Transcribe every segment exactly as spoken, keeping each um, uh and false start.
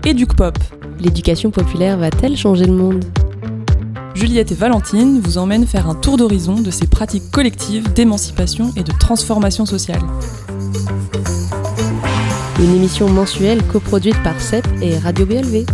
EducPop. L'éducation populaire va-t-elle changer le monde ? Juliette et Valentine vous emmènent faire un tour d'horizon de ces pratiques collectives d'émancipation et de transformation sociale. Une émission mensuelle coproduite par C E P et Radio B L V.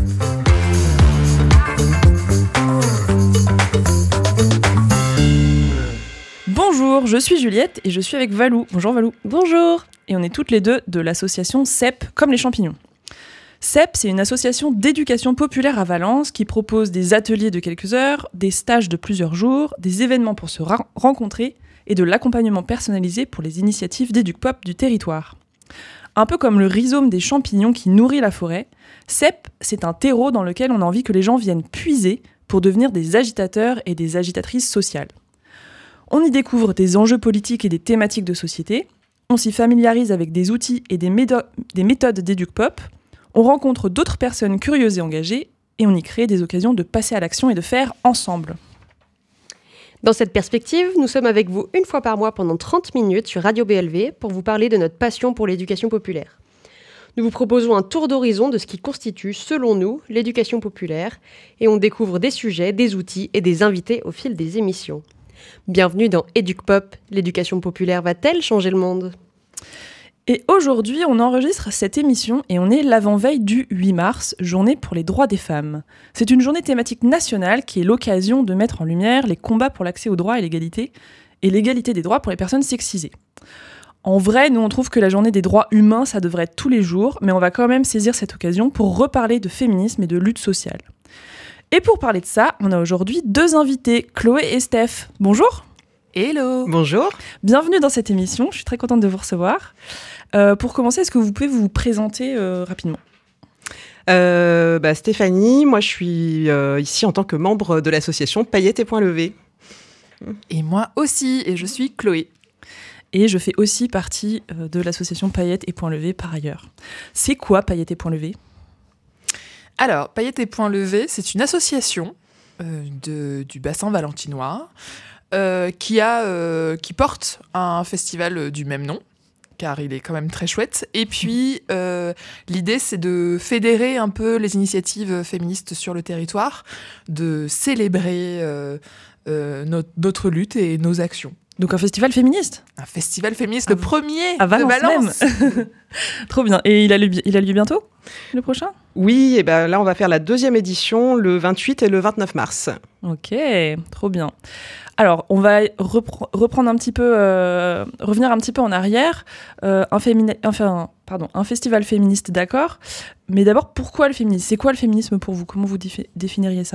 Bonjour, je suis Juliette et je suis avec Valou. Bonjour Valou. Bonjour. Et on est toutes les deux de l'association C E P comme les champignons. C E P, c'est une association d'éducation populaire à Valence qui propose des ateliers de quelques heures, des stages de plusieurs jours, des événements pour se ra- rencontrer et de l'accompagnement personnalisé pour les initiatives d'EducPop du territoire. Un peu comme le rhizome des champignons qui nourrit la forêt, C E P, c'est un terreau dans lequel on a envie que les gens viennent puiser pour devenir des agitateurs et des agitatrices sociales. On y découvre des enjeux politiques et des thématiques de société, on s'y familiarise avec des outils et des, médo- des méthodes d'EducPop, on rencontre d'autres personnes curieuses et engagées, et on y crée des occasions de passer à l'action et de faire ensemble. Dans cette perspective, nous sommes avec vous une fois par mois pendant trente minutes sur Radio B L V pour vous parler de notre passion pour l'éducation populaire. Nous vous proposons un tour d'horizon de ce qui constitue, selon nous, l'éducation populaire, et on découvre des sujets, des outils et des invités au fil des émissions. Bienvenue dans EducPop, l'éducation populaire va-t-elle changer le monde ? Et aujourd'hui, on enregistre cette émission et on est l'avant-veille du huit mars, journée pour les droits des femmes. C'est une journée thématique nationale qui est l'occasion de mettre en lumière les combats pour l'accès aux droits et l'égalité, et l'égalité des droits pour les personnes sexisées. En vrai, nous on trouve que la journée des droits humains, ça devrait être tous les jours, mais on va quand même saisir cette occasion pour reparler de féminisme et de lutte sociale. Et pour parler de ça, on a aujourd'hui deux invités, Chloé et Steph. Bonjour. Hello. Bonjour. Bienvenue dans cette émission, je suis très contente de vous recevoir. Euh, pour commencer, est-ce que vous pouvez vous présenter euh, rapidement ? euh, bah, Stéphanie, moi je suis euh, ici en tant que membre de l'association Paillettes et Points Levés. Et moi aussi, et je suis Chloé. Et je fais aussi partie euh, de l'association Paillettes et Points Levés par ailleurs. C'est quoi Paillettes et Points Levés ? Alors, Paillettes et Points Levés, c'est une association euh, de, du bassin valentinois euh, qui, a, euh, qui porte un festival du même nom, car il est quand même très chouette. Et puis, euh, l'idée, c'est de fédérer un peu les initiatives féministes sur le territoire, de célébrer euh, euh, notre, notre lutte et nos actions. Donc un festival féministe ? Un festival féministe, à le premier à Valence, de Valence. Même. Trop bien. Et il a, lieu, il a lieu bientôt, le prochain ? Oui, et ben là on va faire la deuxième édition le vingt-huit et le vingt-neuf mars. Ok, trop bien. Alors, on va repre- reprendre un petit peu, euh, revenir un petit peu en arrière. Euh, un, fémini- enfin, pardon, un festival féministe, d'accord. Mais d'abord, pourquoi le féminisme ? C'est quoi le féminisme pour vous ? Comment vous défi- définiriez ça ?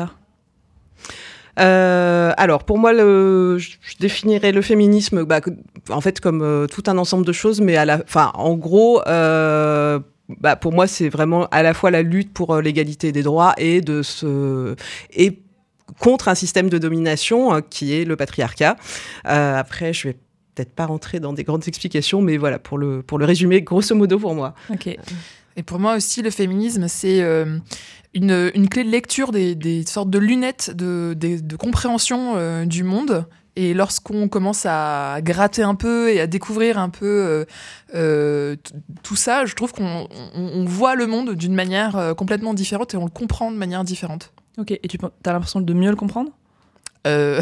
Euh, alors, pour moi, le, je définirais le féminisme, bah, en fait, comme euh, tout un ensemble de choses, mais à la, enfin, en gros, euh, bah, pour moi, c'est vraiment à la fois la lutte pour euh, l'égalité des droits et de se et contre un système de domination euh, qui est le patriarcat. Euh, après, je vais peut-être pas rentrer dans des grandes explications, mais voilà, pour le pour le résumer, grosso modo pour moi. Ok. Et pour moi aussi, le féminisme, c'est euh, une, une clé de lecture, des, des sortes de lunettes de, de, de compréhension euh, du monde. Et lorsqu'on commence à gratter un peu et à découvrir un peu euh, euh, t- tout ça, je trouve qu'on on, on voit le monde d'une manière euh, complètement différente et on le comprend de manière différente. Ok, et tu as l'impression de mieux le comprendre ? Euh...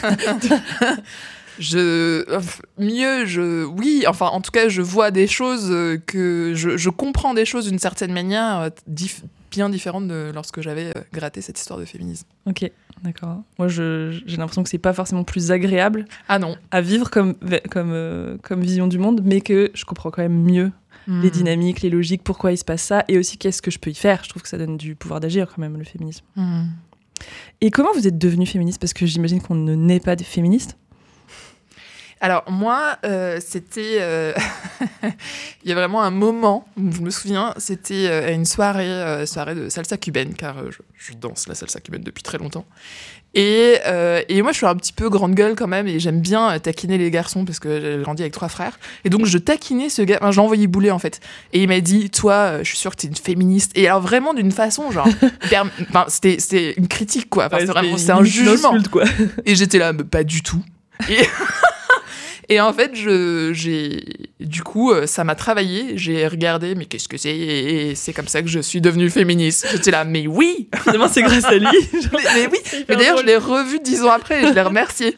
Je mieux je oui enfin en tout cas je vois des choses que je, je comprends des choses d'une certaine manière dif, bien différente de lorsque j'avais gratté cette histoire de féminisme. Ok, d'accord. Moi je, j'ai l'impression que c'est pas forcément plus agréable ah non à vivre comme comme euh, comme vision du monde, mais que je comprends quand même mieux mmh. les dynamiques, les logiques, pourquoi il se passe ça, et aussi qu'est-ce que je peux y faire. Je trouve que ça donne du pouvoir d'agir quand même, le féminisme. Mmh. Et comment vous êtes devenue féministe ? Parce que j'imagine qu'on ne naît pas des féministes. Alors moi, euh, c'était... Euh... il y a vraiment un moment où je me souviens, c'était euh, à une soirée, euh, soirée de salsa cubaine, car euh, je, je danse la salsa cubaine depuis très longtemps. Et, euh, et moi, je suis un petit peu grande gueule quand même, et j'aime bien euh, taquiner les garçons, parce que j'ai grandi avec trois frères. Et donc, je taquinais ce gars, enfin, j'ai envoyé bouler, en fait. Et il m'a dit, toi, euh, je suis sûre que t'es une féministe. Et alors, vraiment, d'une façon, genre... per... enfin, c'était, c'était une critique, quoi. Enfin, ouais, c'était, vraiment, c'était c'était un jugement. Insulte, quoi. Et j'étais là, mais pas du tout. Et... Et en fait, je, j'ai, Et du coup, euh, ça m'a travaillé. J'ai regardé, mais qu'est-ce que c'est ? Et c'est comme ça que je suis devenue féministe. J'étais là, mais oui ! Finalement, c'est grâce à lui. mais, mais oui, mais d'ailleurs, drôle. Je l'ai revu dix ans après et je l'ai remercié.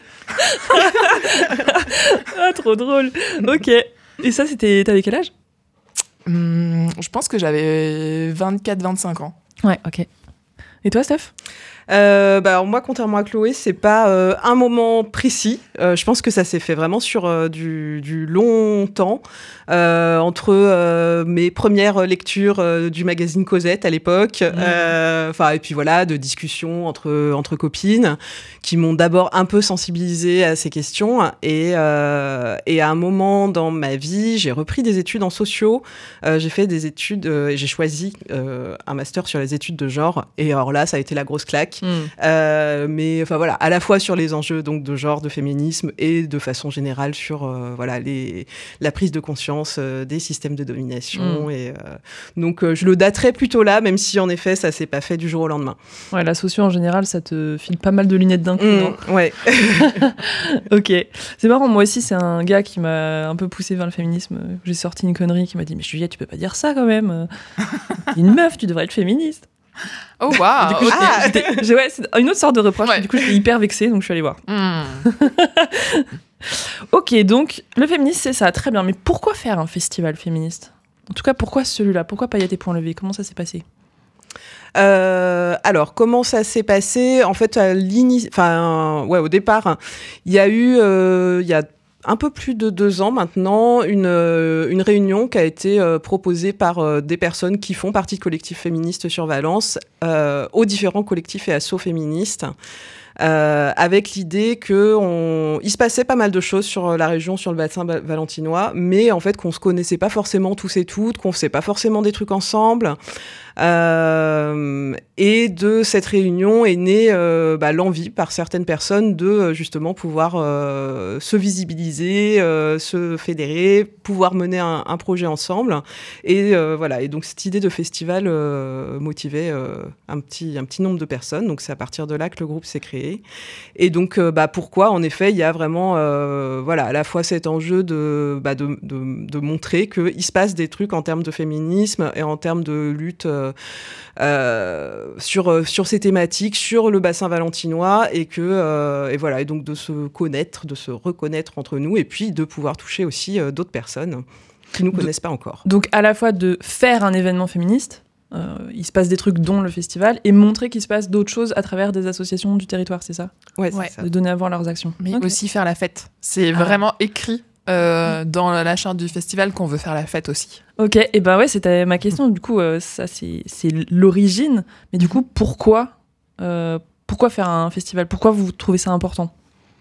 Ah, trop drôle. Ok. Et ça, c'était... T'avais quel âge ? hum, Je pense que j'avais vingt-quatre vingt-cinq ans. Ouais, ok. Et toi, Steph ? Euh, bah alors moi, contrairement à Chloé, c'est pas euh, un moment précis. Euh, je pense que ça s'est fait vraiment sur euh, du, du long temps, euh, entre euh, mes premières lectures euh, du magazine Cosette à l'époque, enfin mmh. euh, et puis voilà, de discussions entre entre copines qui m'ont d'abord un peu sensibilisée à ces questions. Et euh, et à un moment dans ma vie, j'ai repris des études en sociaux. Euh, j'ai fait des études euh, et j'ai choisi euh, un master sur les études de genre. Et alors là, ça a été la grosse claque. Mmh. Euh, mais enfin voilà, à la fois sur les enjeux donc de genre, de féminisme et de façon générale sur euh, voilà les la prise de conscience euh, des systèmes de domination. Mmh. Et euh, donc euh, je le daterais plutôt là, même si en effet ça s'est pas fait du jour au lendemain. Ouais, la socio en général, ça te file pas mal de lunettes d'un coup. Mmh, non ouais. Ok, c'est marrant. Moi aussi, c'est un gars qui m'a un peu poussé vers le féminisme. J'ai sorti une connerie qui m'a dit mais Juliette, tu peux pas dire ça quand même. T'es une meuf, tu devrais être féministe. Oh waouh! Du coup, j'étais, ah j'étais, j'ai, ouais, c'est une autre sorte de reproche. Ouais. Du coup, j'étais hyper vexée, donc je suis allée voir. Mm. Ok, donc le féminisme, c'est ça, très bien. Mais pourquoi faire un festival féministe ? En tout cas, pourquoi celui-là ? Pourquoi Paillettes et Points Levés ? Comment ça s'est passé ? Euh, alors, comment ça s'est passé ? En fait, à l'ini... enfin, ouais, au départ, il y a eu, euh, il y a un peu plus de deux ans maintenant, une, euh, une réunion qui a été euh, proposée par euh, des personnes qui font partie de collectifs féministes sur Valence, euh, aux différents collectifs et assos féministes, euh, avec l'idée qu'il se passait pas mal de choses sur la région, sur le bassin valentinois, mais en fait qu'on se connaissait pas forcément tous et toutes, qu'on faisait pas forcément des trucs ensemble. Euh, et de cette réunion est née euh, bah, l'envie par certaines personnes de justement pouvoir euh, se visibiliser, euh, se fédérer, pouvoir mener un, un projet ensemble. Et euh, voilà. Et donc cette idée de festival euh, motivait euh, un petit un petit nombre de personnes. Donc c'est à partir de là que le groupe s'est créé. Et donc euh, bah pourquoi en effet il y a vraiment euh, voilà à la fois cet enjeu de bah, de, de de montrer que il se passe des trucs en termes de féminisme et en termes de lutte. Euh, Euh, sur sur ces thématiques, sur le bassin valentinois et que euh, et voilà et donc de se connaître, de se reconnaître entre nous et puis de pouvoir toucher aussi euh, d'autres personnes qui nous connaissent pas encore. Donc à la fois de faire un événement féministe, euh, il se passe des trucs dont le festival et montrer qu'il se passe d'autres choses à travers des associations du territoire, c'est ça ? Ouais, c'est ouais. ça. De donner à voir leurs actions. Mais okay. aussi faire la fête. C'est ah. vraiment écrit. Euh, dans la charte du festival qu'on veut faire la fête aussi. Ok, et ben ouais, c'était ma question. Du coup, euh, ça c'est, c'est l'origine. Mais du coup, pourquoi, euh, pourquoi faire un festival ? Pourquoi vous trouvez ça important ?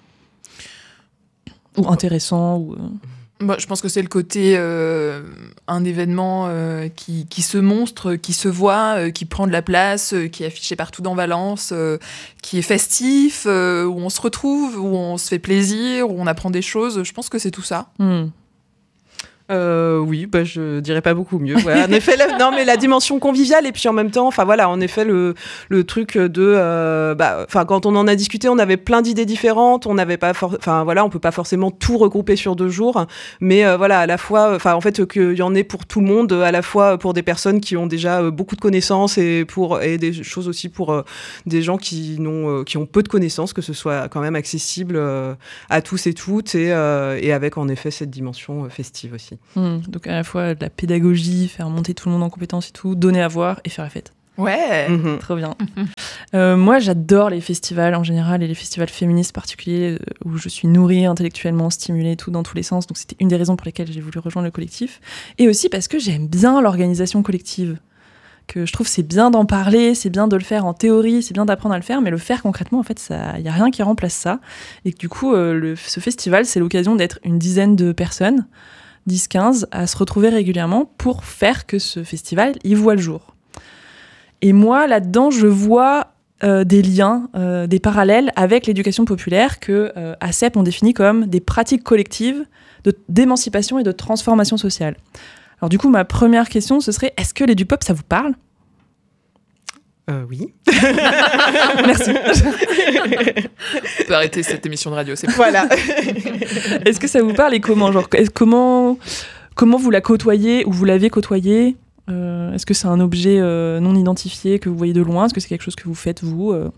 Ou intéressant ou, euh... Bah, je pense que c'est le côté euh, un événement euh, qui, qui se montre, qui se voit, euh, qui prend de la place, euh, qui est affiché partout dans Valence, euh, qui est festif, euh, où on se retrouve, où on se fait plaisir, où on apprend des choses. Je pense que c'est tout ça. Mm. Euh, oui, bah, je dirais pas beaucoup mieux. Ouais, en effet, la, non, mais la dimension conviviale et puis en même temps, enfin voilà, en effet, le le truc de, euh, bah, enfin quand on en a discuté, on avait plein d'idées différentes. On n'avait pas, enfin voilà, on peut pas forcément tout regrouper sur deux jours, mais euh, voilà, à la fois, enfin en fait, qu'il y en ait pour tout le monde, à la fois pour des personnes qui ont déjà euh, beaucoup de connaissances et pour et des choses aussi pour euh, des gens qui n'ont euh, qui ont peu de connaissances, que ce soit quand même accessible euh, à tous et toutes et euh, et avec en effet cette dimension euh, festive aussi. Mmh, donc à la fois de la pédagogie, faire monter tout le monde en compétences et tout, donner à voir et faire la fête. Ouais, mmh. Trop bien. Mmh. Euh, moi, j'adore les festivals en général et les festivals féministes particuliers euh, où je suis nourrie intellectuellement, stimulée, tout dans tous les sens. Donc c'était une des raisons pour lesquelles j'ai voulu rejoindre le collectif. Et aussi parce que j'aime bien l'organisation collective. Que je trouve c'est bien d'en parler, c'est bien de le faire en théorie, c'est bien d'apprendre à le faire, mais le faire concrètement, en fait, il n'y a rien qui remplace ça. Et que du coup, euh, le, ce festival, c'est l'occasion d'être une dizaine de personnes, dix quinze, à se retrouver régulièrement pour faire que ce festival, il voit le jour. Et moi, là-dedans, je vois euh, des liens, euh, des parallèles avec l'éducation populaire que euh, A C E P ont défini comme des pratiques collectives de, d'émancipation et de transformation sociale. Alors du coup, ma première question, ce serait, est-ce que l'EduPop, ça vous parle ? Euh, oui. Merci. On peut arrêter cette émission de radio, c'est bon. Voilà. Est-ce que ça vous parle et comment, genre, est-ce- comment, comment vous la côtoyez ou vous l'avez côtoyée? Euh, Est-ce que c'est un objet euh, non identifié que vous voyez de loin? Est-ce que c'est quelque chose que vous faites vous euh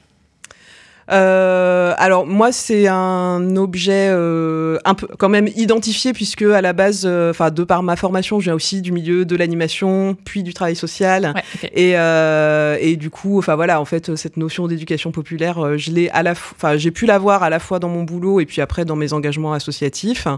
Euh, alors moi c'est un objet euh, un peu quand même identifié puisque à la base, enfin euh, de par ma formation, je viens aussi du milieu de l'animation puis du travail social. Ouais, ok. Et, euh, et du coup, enfin voilà, en fait, cette notion d'éducation populaire, euh, je l'ai à la, enfin, j'ai pu l'avoir à la fois dans mon boulot et puis après dans mes engagements associatifs.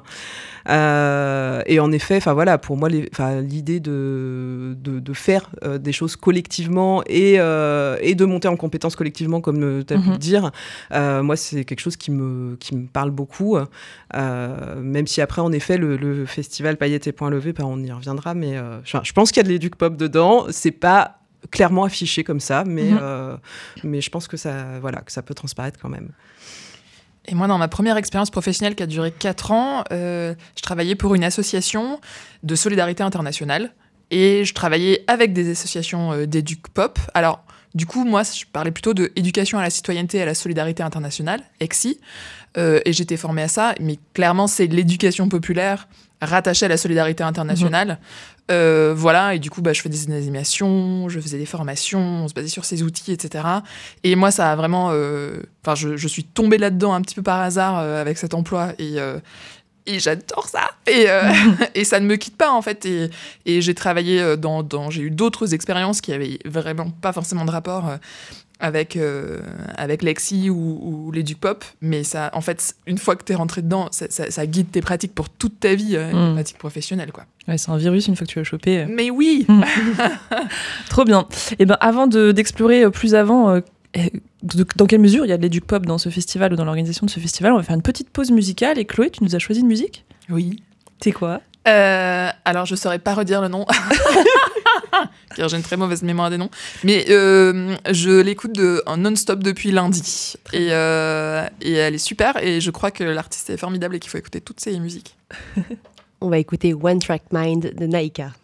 Euh, et en effet, enfin voilà, pour moi, les, l'idée de, de de faire euh, des choses collectivement et euh, et de monter en compétences collectivement, comme tu as mm-hmm. pu le dire, euh, moi c'est quelque chose qui me qui me parle beaucoup. Euh, même si après, en effet, le, le festival Paillettes et Points Levés, ben, on y reviendra, mais euh, je, je pense qu'il y a de l'éduc pop dedans. C'est pas clairement affiché comme ça, mais, mmh. euh, mais je pense que ça, voilà, que ça peut transparaître quand même. Et moi, dans ma première expérience professionnelle qui a duré quatre ans, euh, je travaillais pour une association de solidarité internationale et je travaillais avec des associations euh, d'éduc pop. Alors, du coup, moi, je parlais plutôt de éducation à la citoyenneté et à la solidarité internationale, E X I, euh, et j'étais formée à ça, mais clairement, c'est l'éducation populaire rattachée à la solidarité internationale. Mmh. Euh, voilà, et du coup, bah, je faisais des animations, je faisais des formations, on se basait sur ces outils, et cetera. Et moi, ça a vraiment... Enfin, euh, je, je suis tombée là-dedans un petit peu par hasard euh, avec cet emploi, et... Euh, Et j'adore ça. Et, euh, et ça ne me quitte pas, en fait. Et, et j'ai travaillé dans, dans... J'ai eu d'autres expériences qui avaient vraiment pas forcément de rapport euh, avec, euh, avec l'E X I ou, ou l'éduc pop. Mais ça, en fait, une fois que t'es rentré dedans, ça, ça, ça guide tes pratiques pour toute ta vie, euh, mmh. tes pratiques professionnelles, quoi. Ouais, c'est un virus une fois que tu l'as chopé. Mais oui. Trop bien. Et ben, avant de, d'explorer plus avant... Euh, dans quelle mesure il y a de l'éduc pop dans ce festival ou dans l'organisation de ce festival? On va faire une petite pause musicale. Et Chloé, tu nous as choisi une musique? Oui. C'est quoi? euh, Alors, je ne saurais pas redire le nom, car j'ai une très mauvaise mémoire des noms. Mais euh, je l'écoute de, en non-stop depuis lundi. Et, euh, et elle est super. Et je crois que l'artiste est formidable et qu'il faut écouter toutes ses musiques. On va écouter One Track Mind de Naïka.